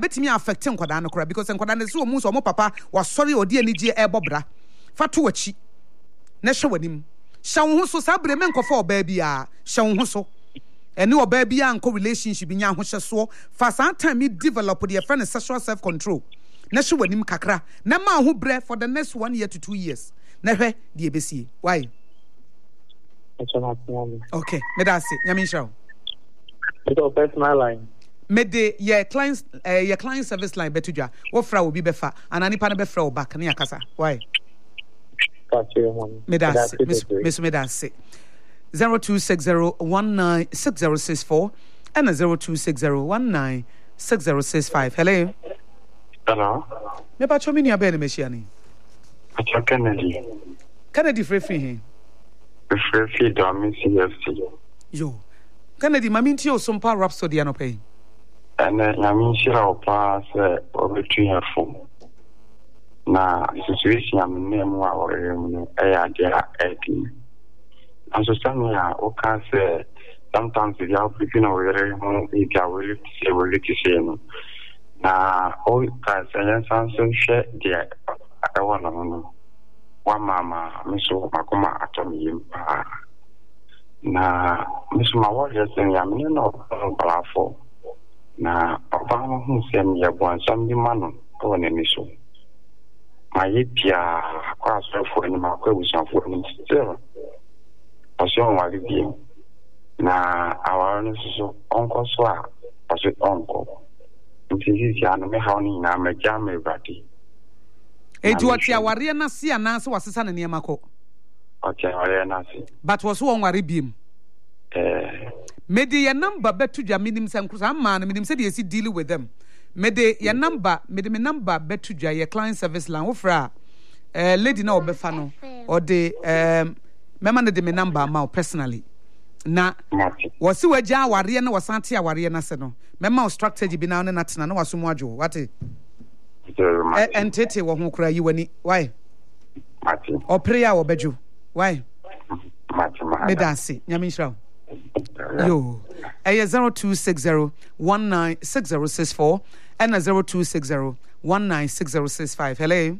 betimi affecting kwada no kora because kwada ne so mu so mo papa was sorry odi anije ebobra fa to wachi na hwe wanim hye wo so sabre men kofo oba bia hye wo so ene oba bia anko relationship nya ho hye so fa san time me develop the friend sexual self control na hye wanim kakra na ma ho bre for the next 1 year to 2 years na hwe de ebesie why okay me da say nyame nshraw It's personal line. Mede your client service line betudwa wo fra obi befa anani pa na befra wo back na yakasa why me da say me da say 0260196064 and 0260196065 hello me pa chomi ni abe na mechia ni acha Kennedy free domin CFC yo Kennedy maminti o sompa rhapsody anope ene nyamishira opa se obetuafo na situation am nemu a oremu eya dia edi aso samia o ka se sometimes if you are picking over home if you are willing to say no na o ka se yansan share dia awana no wa mama miso makoma atomi pa na miso ma wa yesen ya me no balafo na papa hu sem ya bon sam di manu to ne miso ma yipia kwa sofo ni ma kwa busanfo ni still aso wa di na awaro so onko so a aso onko nti ya no me ha ni na ma jame brati Ejuati aware na si anase wasesa na niam akọ. Okay, aware na si. But was won ware biem. Mede your number betu dwa minim sankrusa man minim se de si deal with them. Mede your number, mede me number betu dwa your client service line ofra lady na obefa no or de mema na de me number ma personally. Na wasi waja aware na wasante aware na se no. Mema strategy bi na na tena na wasomu adwo. What and tete wo ho kura yiwani why mati o prayer wo beju why mati me danse nyame nshira yo 0260196064 and 0260196065 hello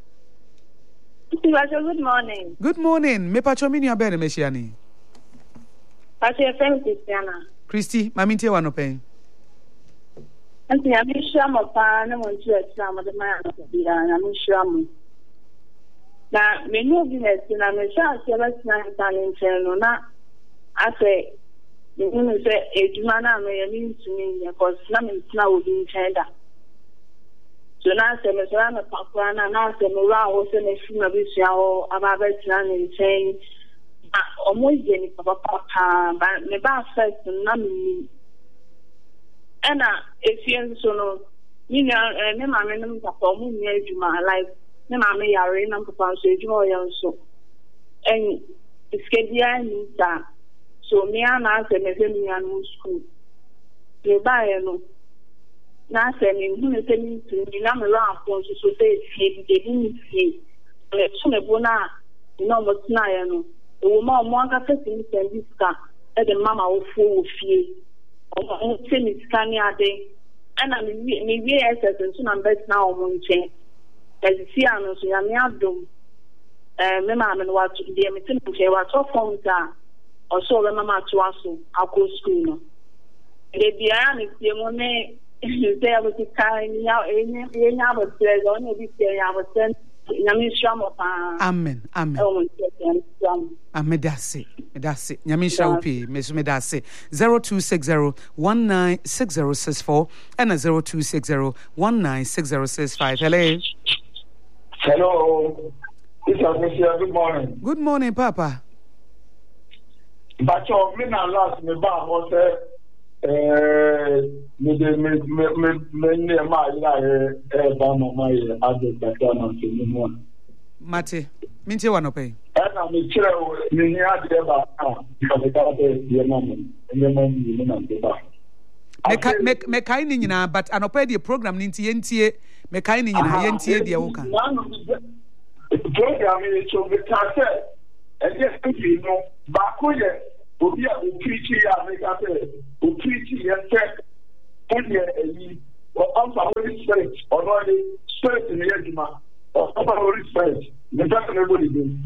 good morning me pacho mini abere me shiani pacho FM Christiana Christy mamintie wa no pen Anti ya mishamo pa na monju exam de ma na bia na mishamo na menu business na me sha se ba sina ntan no na ase ni se ejuma na me ya ni ntumi ya cause na me tina obi ntenda so na se me so na pakwa na se me ra ho se ne fi na bi sia ho aba ba tina ni ntен omo je ni papa ba me ba first na me Ena efien so no ninya me ma me num papa mu nya adwuma like me ma me yare na papa so adwuma oyan so en iskedia ni ta so me ana se me se me anu school le ba ye no na se me hu ne se mi tu ni na me ra afon so te fie de ni fie le so me bona no mo tna ye no o ma mo anga se mi sendi ska e de mama wo fo fie o se mi skani ade ana mi VSS nso na bet na o mo nche ezisi anu so ya mi adom me ma me wa de mi tin nche wa to phone ta o so be mama to aso akọ school no de bia ni tie mo ne se ya bo ti kai ni ya enya bo tre go ni bi tie ya bo sen nyame shamo pa amen amedase nyame shaupi medase 0260196064 and 0260196065 hello this is Mr. Good morning papa but me na last me ba ho say me ma ila ba mama ye adeta na mo mate mintie wa no pe ana me kire me ni ade ba ka ka de ye na me ni na de ba me kai ni nyina but anopa de program ni ntie me kai ni nyina ye ntie de wo kan program ni so me ka se e je no ba ko ye obi a preach ya me ka se o preach ye se o ye eyi I'm Holy Spirit, or not Spirit in the Yajima, or Holy Spirit, the second everybody do.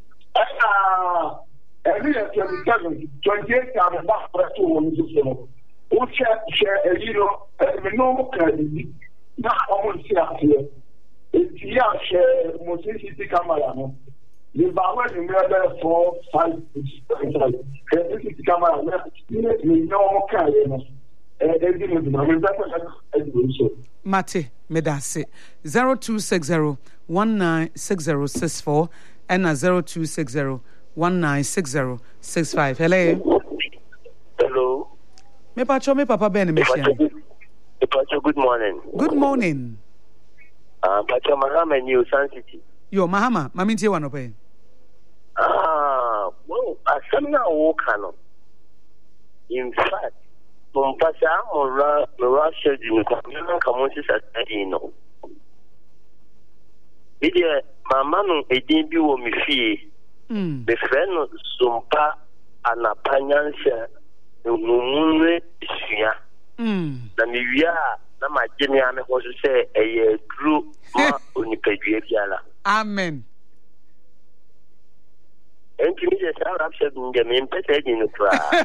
Every year, 27, 28 times back for 2 1 who share a no credit. Now, almost here. It's here, share Mosisi Camara. The Baba in the 4, 5, 6, camera, no kind. Mate Medase 0260-196064 and 0260-196065. Hello. Hello. Me Papa Ben Mission. Good morning. Good morning. Pacho Mahama New Sun City. Yo Mahama, Maminti Wanope. Well, Asamna Wokano. In fact, Mompasa Russia Jimmy Kamonsi Satadino. Idia, Mamma, a debut of me fee. The friend Sumpa and a Panyansa, Mumune, Sia. Namibia, Nama Jimmy, I was to say a group on the Pedriala. Amen. And to me, the sound of the main person in the crowd.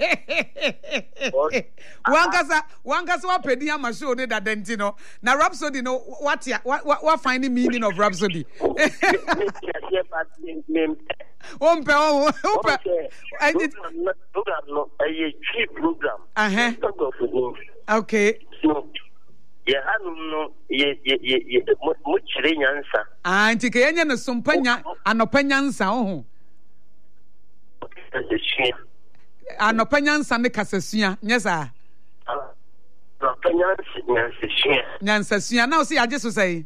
One gas what pedia masho de that dentino. Now Rhapsody no what finding meaning of Rhapsody. Okay. Auntie Kenya no sumpanya anopanyansa oh. Anopanyansa ne kasasua nyesa. Nyansasua now see I just say.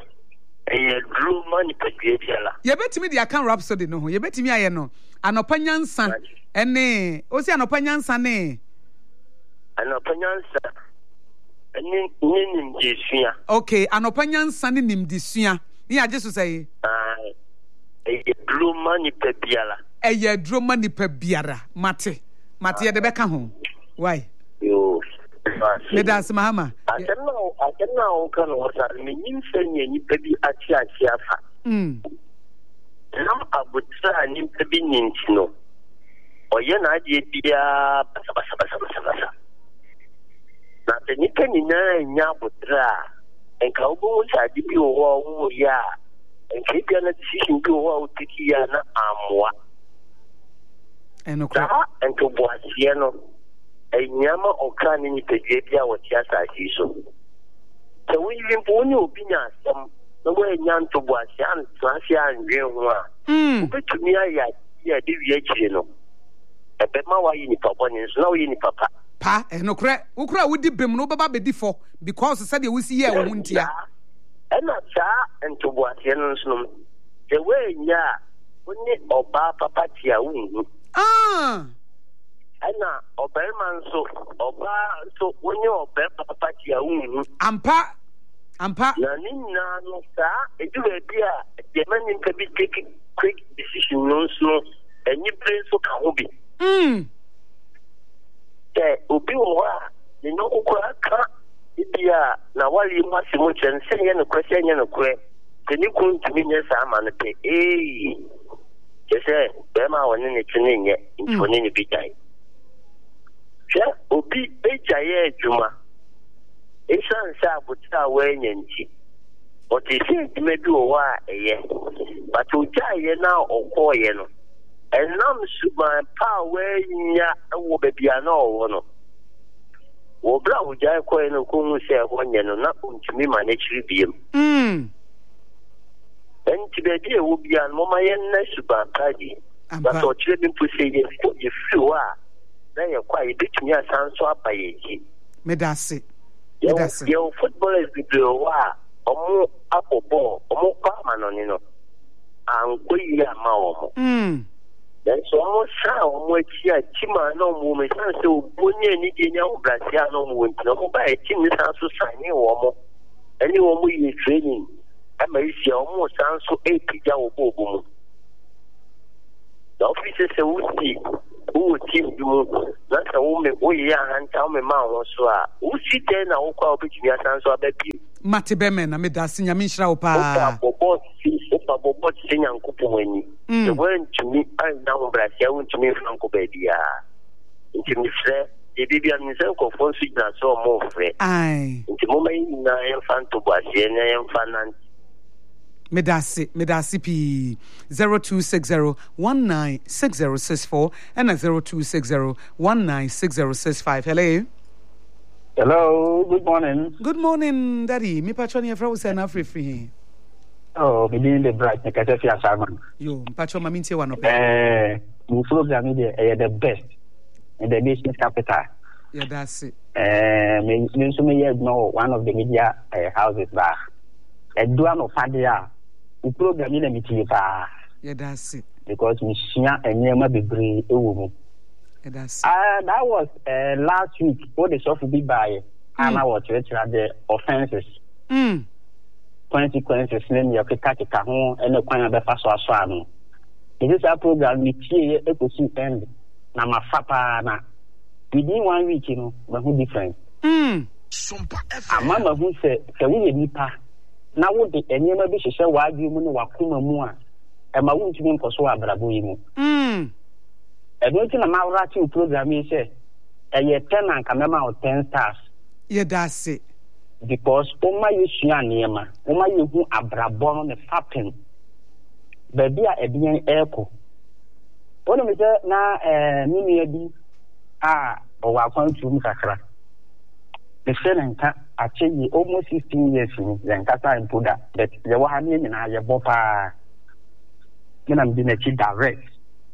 You bet me the account Rhapsody no. You bet me aye no. Anopanyansa ene o si anopanyansa ne. Anopanyansa nimdisua. Okay, anopanyansa ne nimdisua. Ni I just say. Blue money pebiala. Eye droma ni pebiara. Mate ye de beka ho. Why? Yo. Medas Mahama. I don't know kan wasa me nyimfanye ni pebi achi afa. Nam abutra ni pebi nintino. Oye na ade bia basa. Na te ni kan nyina nya abutra. Enka obo cha ade bi wo ya. Enka bia na decision bi wo tiki ya na amwa. Enokra enka boasie no. Enyama okani ni pejebia wo tiasa hiso. So we limpo ni obinya asem no we nyanto boasie an twase anwe ho a. Betumi aya ya de wie akire no. Ebema wa yi ni papa ni so na wo yi ni papa. Pa enokra ukura wudi bem no baba bedi fo because said we see here wo ntia. Ena cha ento boasie no so the way nya woni oba papa tia wu. Ana oberman so oba so wonye oberman papa tia wu. Ampa na ninna no sa edure bia de manim ka bi take quick decision no so enyi brain so ka ho bi. Obi wa ni no kokora ka bia na wali mu asimo chen se ye no kwese nye no kwe teni kun tumi nye sa ama no pe kese bema woni ne tini nye ntoni ne bi dai. Obi ejaye adwuma esan sa abuta wenye nti otisi mebi owa eye but ojaye na okoye no enam suban pa wenya wo bebia na owo no wo bra ojaye koye no ko hu se honye no na ntumi ma ne chiri biem enti bebi ewo bia no ma yen na suban padi but ochire bi mpuse ye free wa na ye kwa ye betumi asanso abayeji medase yo footballers video wa omo apobo omo kwa manoni no anko yi ama omo then so omo sa omo echi achima na omo me sanse obonye ni de nya obrasia na omo wonti omo ba echi ni sanso sanye omo ani omo yi training ama isi omo sanso epija obo mu the office se wuti who team do not a woman, we are and tell me, Mamma, so who sit there now, call between your sons or baby. Mate Bemen, amid that senior Mishra pa. Bobo sing and Kupuni. The word to me, I'm now Brazil to me from Cobedia. Into me, the baby and his uncle for signal so more free. Aye. Into moment, I am fan to Basia and I am fan. Medasi P 0260196064 and 0260196065. Hello, good morning. Good morning, Daddy. Me patron your friend say na free. Oh, me being the bright make I feel Simon. Yo, patron ma mintie one up. The program is the best in the nation's capital. Yeah, that's it. Me so me know one of the media houses back. Eduan of Fadia. The program in the meeting, yeah, that's it. Because we see a near degree. That's that was last week. What the soft be by, and I was the offenses, consequences. Then you can catch a home and the kind of the first one. It is a program we see a person end. Now my papa na within 1 week, you know, but who different? Mama who said, "Can we nipa?" Now what the any maybe she said why you know wakuma mua and my won't mean for so abrabu. And what in a Maurati program is a 10 and come out 10 stars. Yeah, that's it. Because Oma you Shianema, Oma you who abrabon the fapping. Baby a being echo. What am I now? Mimi or welcome to Musakra. The friend actually almost 15 years in Kata and Puda, but the one in I bopa. Then I'm being a cheat direct.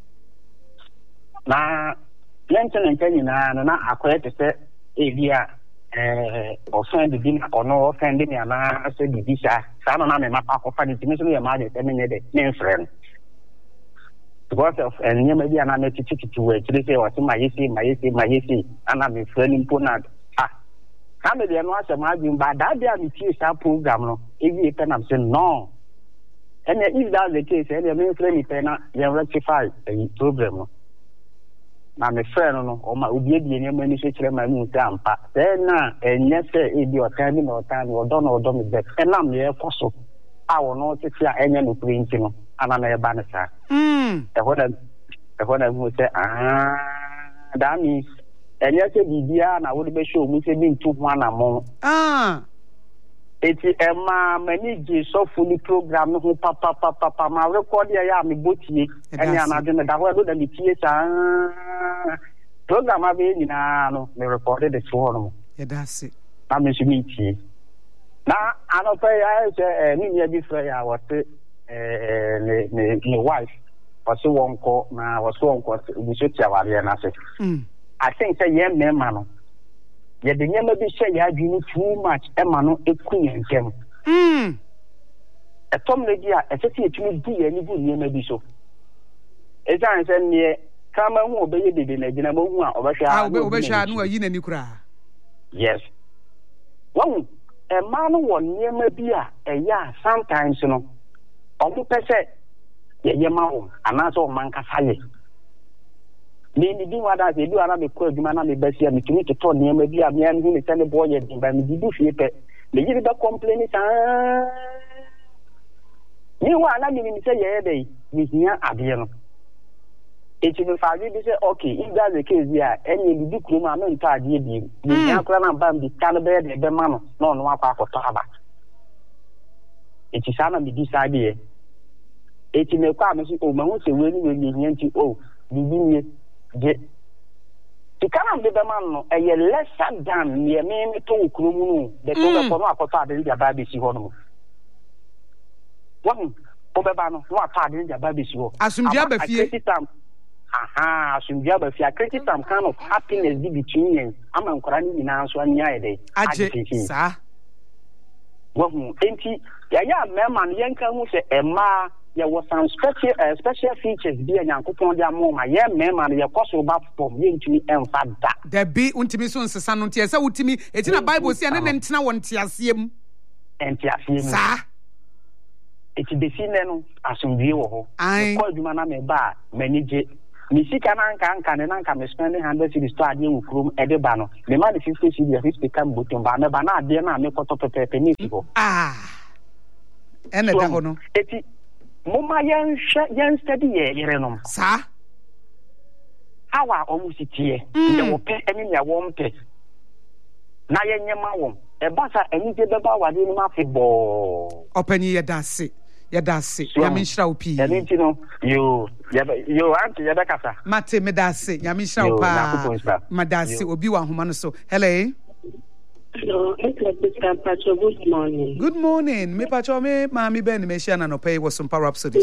Now, Lenton and Kenny, and I quite to say, Avia, offend the dinner or no offending, and I said, the visa, Sana and my papa for the initially a man, name friend. Because of and near maybe an another ticket to wait, they say, or to my issue, and I'm friendly Punad. How many and once imagine, but that there is a program, if you can say no. And if that's the case, any main friendly penna, you rectify the program. I'm a friend or my Udian manufacturer, my new damp. Then, and yes, if you are timing or time or done or done that, and I'm the apostle. I will not take any new printing, and I'm a banner. The one I would say, that means. And yes, I would be sure we say to one among. It's a manage so fully program who papa, my record I am a booty, and I'm doing that way than the TSA program. I've been in they reported the forum. Yeah, that's it. I'm a meet you. Now, I don't pay. I say, I was my wife was so one call. Now, was so on we should tell Ariana. I think say yeah, man. Yeah, the name be say yeah, you need too much. Emano, a queen and gem. A Tom lady, a city to me, be any good name be so. As I said, near come and obey the dinner over yes. One, a man one near maybe a yeah, sometimes, you know. Almost per se, yeah, man, and also manca fire. Maybe do what I do, and I'm a cold man. I'm a best year. Me to turn near maybe a man who is a boy, but me do flip it. The year that complain is you are not even say, yeah, they with near Abiano. It's even 5 years. Say, okay, if that's the case, yeah, any big room, I'm not tired. You can't run the caliber, the man, no one for Taba. It is an idea. It's in a car, oh, my own, when you oh, the get the kind of the man a lesser than near me to Krumu, the Toga in their baby. One Obabano, what part in their baby. Assume Jabba aha, assume Jabba, I created some kind of happiness between you. I'm on Koran in answer 1 year a day. Sir. Well, ain't he? Yeah, man, Yanka who say, Emma. There was some special features being Yankupon Diamo, my young man, your possible bath for me to me and Fada. There be Untimison Sanutia, so to me, it's in a Bible, see, and then Tina one Tiasium and Tiasium, sir. It's the scene as some view. I called you, man, bar, manage it. Misika nanka ne nanka me spend 100 cedis to ade wo krom e de ba no me ma de 50 cedis 50 kam bottom ba me ba na ade na me koto pepepe ni sibo ene da ho no eti moma yan study ye yerenom sa awa omusitie de wo pe eni ya wo mpe na yenyema wo e ba sa eni je beba wade ni ma fe bo opani ye dase ya me nshira opi ya nti no yo anti ya bekasa mate me dase ya me nshira opa madase obi wa homa no so hello good morning. Good morning. Me pacho me mami ben me share na no pay was some power rhapsody.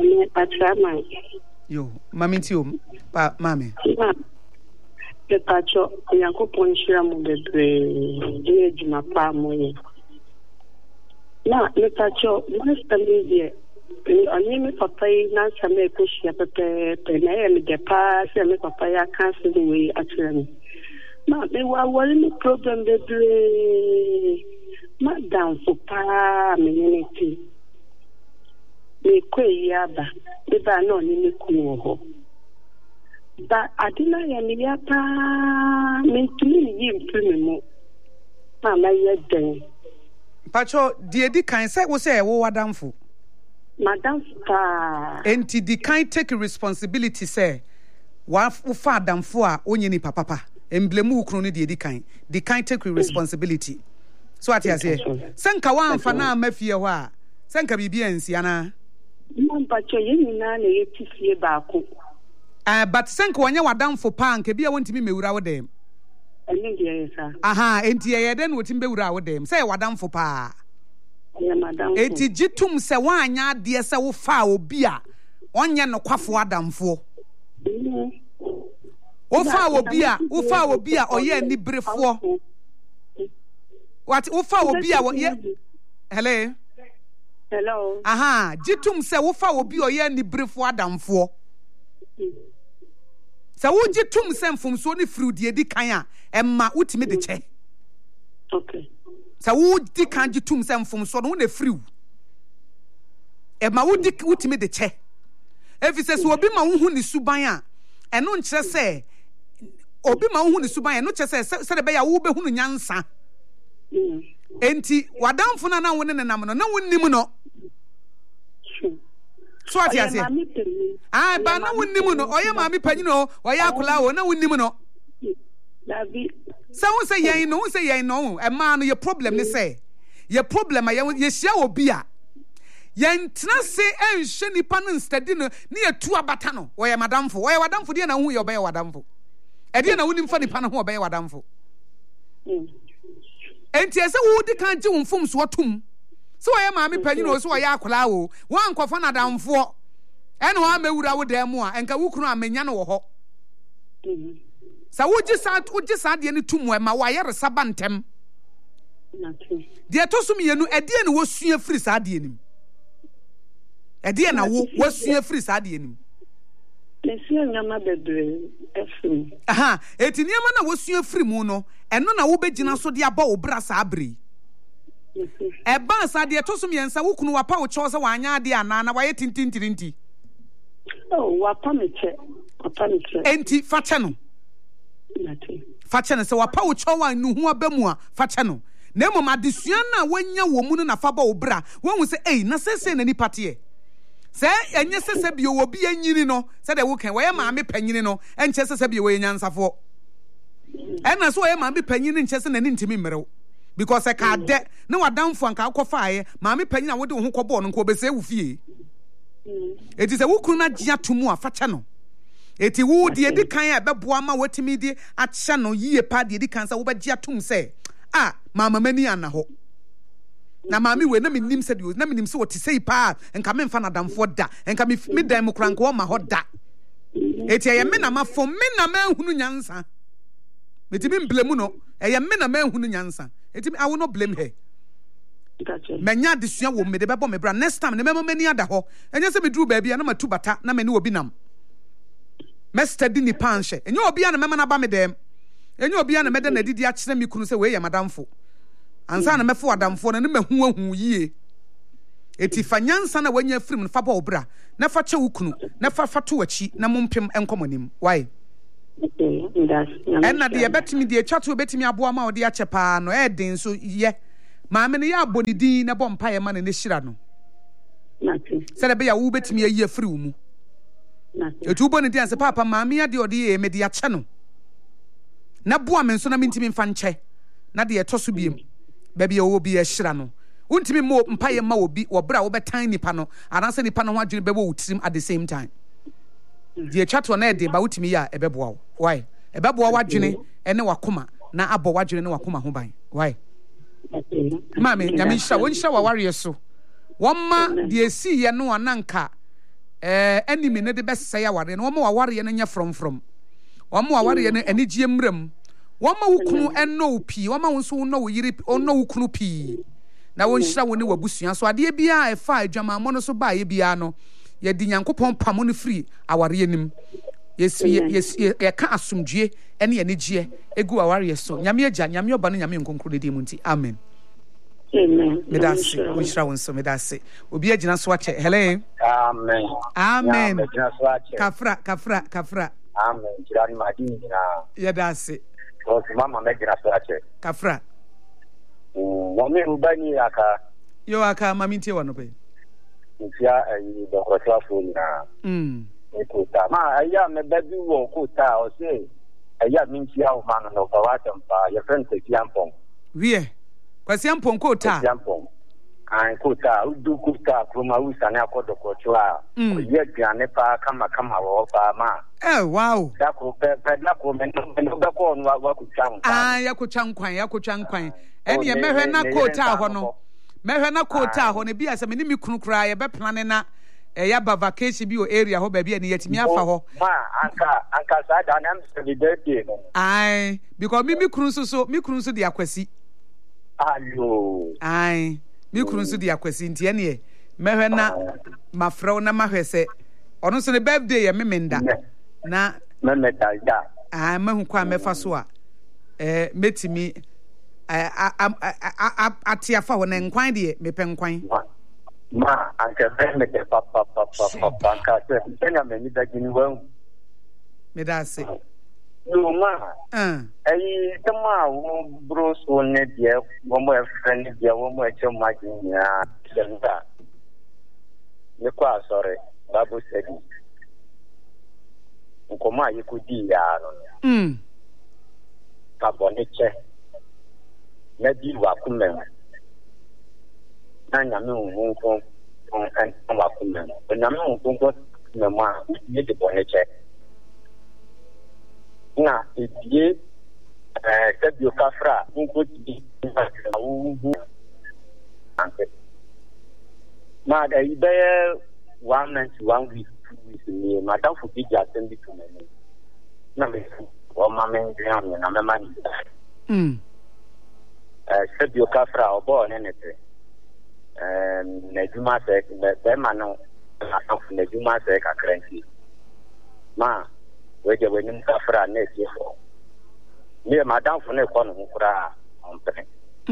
Yo, mami ti o pa mami. Me pacho Yakopon share mo bebre de juma pa mo ye. Na me pacho master media ani me papa na same ko share pepe na ye me de pa se me papa ya cancel we actually. Ma me wa wali me problem bebre madam for pa meniti me kwe yaba be ba no ni me ku ho ba adina ya me ya pa me tumi yi mpumi mo ma ma ye den pacho die di kan say wo say wo wadamfo madam pa enti di kan take responsibility say wa fa adamfo a onye ni papa emblemu ukru ni die di kan take responsibility so ati ase senka wa amfa na mafie ho a senka bibia nsia na mpacho yenina na yetifie baako but senka wanya wadamfo pa nke bia wontimi mewura wo dem eni die yesa aha enti ye den wotim bewura wo dem say wadamfo pa ya madam enti gitum se wanya de se wo fa obi a onye no kwafo adamfo wo fa obi a oye ni brefo what wo fa obi a hello aha gitum se wo fa obi oye ni brefo adamfo se wo gitum se mfomso ni frudi edi kan a emma utimi de che okay se wo di kan gitum se mfomso no na friu emma utimi de che efise so obi ma wo hu ni suban a eno nkyere se obi ma wo hu ni suban eno kyere se de be ya wo be hu nyansa enti wadamfo na wo ne nam no na wonnim no so ati ase ba na wonnim no oye maami panyino oye akola wo na wonnim no davi se won se yen no e ma no ye problem ne se ye problem a ye hia obi a yen tena se enhwe nipa no steady no ne ye tu abata no oye madamfo oye wadamfo de na hu ye obe wadamfo e de na wonim fa nipa no ho obe wadamfo enti ese wo di kan ji wonfom so otum so oye maami panyino so oye akola wo wan kofa na damfo ene wa mewura wo dem a enka wukunu amenya no wo ho sa woji sa de ne tumu e ma wa ye resaba ntem de to sum ye no e de ne wo sua firi sa de nim e de na wo sua firi sa de nim lesia nyama bebre efim aha eti niam na wo sua firi mu no eno na wo begina so de aba wo bra sa abre e ba sa de to sum ye nsa wukunu wa pa wo cho se wa anya de ana na wa ye tintintirinti wa pa meche enti fache no fache no se wa pa wo cho wa nu hu abamu a fache no na emom adesua na wanya wo mu no na fa ba wo bra won se na sese na nipa te se enye sese bi wo bi anyini no se de wo kan wo ye maame panyini no enche sese bi wo ye nyansafo ena so wo ye maame panyini nche se na ni ntimi mmerew because e ka de na wadamfo anka akofaaye maame panyini a wo de wo ho kɔbɔ no nko obese wo fie eti se wo kunu na gia tomu a fache no eti wo de edi kan a beboa ma watimi di ache no yie pa de edi kan sa wo be gia tom se mama mani ana ho na mami we na menim se de na menim se wo te sei pa enka me mfa na damfo da enka me dan mu kranko ma ho da eti ye me na mafo me na ma hunu nyansa metimi mblemu no ye me na ma hunu nyansa eti I will not blame her menya desua wo me de bebo me bra next time ne mema mani ada ho enye se me duru ba bia na matu bata na mani obi nam me study ni panhye enye obi na mema na ba me dem enye obi na mede na didi a kire me kunu se we ye madamfo ansa na mefo adamfo na ne mahu ahu yie eti fanyansa na wanya firim fa ba obra na fa che wukunu na fa to wachi na mompem enkomonim why na de betimi de chato betimi aboa ma ode ache pa no e den so ye maame ne ya aboni din na bompa ye ma ne hira no se de be ya wo betimi ayi afiri wo mu etu boni din se papa maame ya de ode ye me de ache no na boa me nso na mentimi mfa nche na de etoso biem ba bia wo bi hira no untimi mo mpaye ma obi wo bra wo betan nipa no ananse nipa no ho adwene bebo wutirim at the same time die chato na ede ba wutimi ya ebeboa wo why ebeboa wadwene ene wakoma na abo wadwene ne wakoma ho ban why mame nyame hira won hira wa ware so womma die si ye no ananka enimi ne de besa ya ware no womma wa ware ne nya from womma wa ware ne anigye mram womma wukunu eno pi womma wonso no wo yiri ono wukunu pi na won hira woni wabusua so ade bia efa adwama mo no so ba ye bia no ye di nyankopon pamo no free aware nim ye ka asumdue ene ye negye egu aware so nyame agya nyame oba no nyame nkonkro de mu nti amen medase won hira won so medase obi agina so ache hello amen kafra amen jirani madini na yedase o mama megina so ache kafra Wame rubani aka yo aka mamintie wano pe ntia ayi dokotwa fo na ekuta ma aya me baby wo kuta o se aya mintia o mano no bawata mpa ya friend te kiampon wie kwasi ampon kuta kiampon an kuta udu kuta kuma usa na kodokotwa ye gane pa kama wo pa ma wow dako pe dako me no dako no wa kuchan ya kuchan kwan ene ye mehwe na kota ho no mehwe na kota ho ne bia se me ni mi kunu kura ye be plan na ya ba vacation bi o area ho ba bia ne yetimi afa ho ma anka sa da na am se birthday no because mi kunu so de akwasi ayo mi kunu so de akwasi nti ene ye mehwe na mafrɛ na mahwe se ono so ne birthday ye memenda na memenda da mahu kwa mefa so a metimi atiafa ho na nkwan de mepe nkwan ma anka me de papa ka se tenya me ni da gini wan me da se no ma ai tama wo bro so ne de wo mo friend de wo mo eche ma ginya senda ne kwa sorry babu sedi nkoma yekudi ya no ka boniche na di wa kumen na nyame nko kan wa kumen na nyame nko na ma ni de boniche na edie sebio kafra nko di na wu ante ma da ibe 1 month 1 week 2 weeks ni madam fu bi ja sendi to me na me o ma men gram na me mani sebio kafra obo ne nete na juma se be ma no na juma se ka kranti ma we je we nim kafra na tie fo ni madam fu ne ko no kura on pe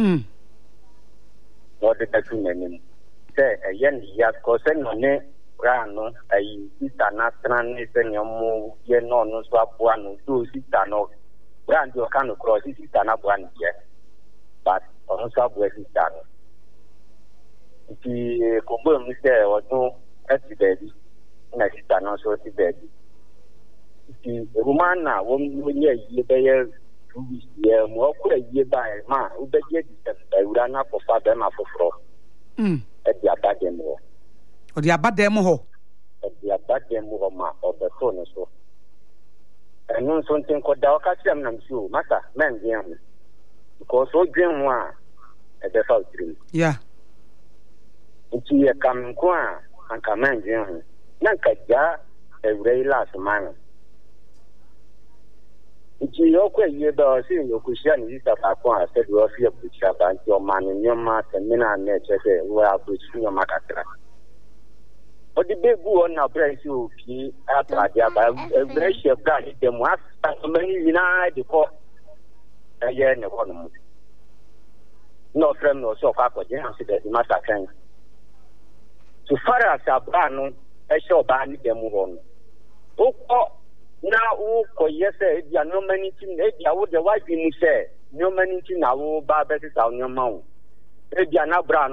no de ta tu ne ni se yen ya ko se no ne rano ai sita na trane se nyomu ye no no so abua no do sita no brand yo kan cross sita na bua ni ye but on so abua sita no ti ko bo mi se o to ati baby na sita no so ti baby ti romana wo ye ye be ye tu ye mo ko ye ba ma u be ye di se ura na ko fa be ma foforo edi abade mo odi abadem ho ma obeto no so enu so ntin ko da ka tiam na msu maka men gyan because o gyan ho a ebe fa utrim nti ye kam ko a anka men gyan ho na nka ja ewrei last man nti yo kwa ye da si yo kushia ni ta ba ko a se do fi kushia ba nti o man nyoma temina na chese wa kushia nyoma katra o di begu on na price o ki atradia ba every brand dem was many na de ko ye ne ko no no frame no so ka ko je han se de master kan so far as abano e show ba ni dem ho no ukọ na ukọ yese dia no many tin e dia wo de wa bi mu se no many tin na wo ba be sa onyo ma wo e dia na bra